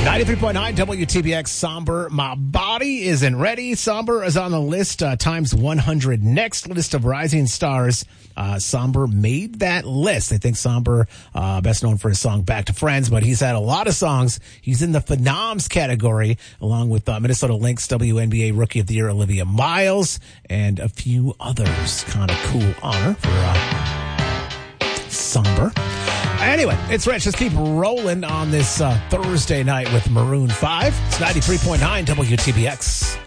93.9 WTBX Somber. My body isn't ready. Somber is on the list, times 100. Next list of rising stars. Somber made that list. I think Somber, best known for his song Back to Friends, but he's had a lot of songs. He's in the Phenoms category, along with Minnesota Lynx WNBA Rookie of the Year Olivia Miles, and a few others. Kind of cool honor for Somber. Anyway, it's Rich. Let's keep rolling on this Thursday night with Maroon 5. It's 93.9 WTBX.